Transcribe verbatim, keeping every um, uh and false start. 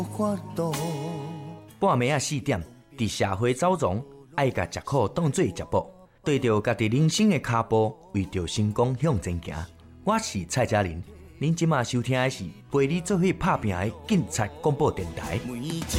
半暝啊四点，伫社会走丛，爱甲食苦当做食补，对着家己人生的脚步，为着成功向前行。我是蔡嘉玲，您即马收听的是陪你做伙拍拼的警察广播电台。每一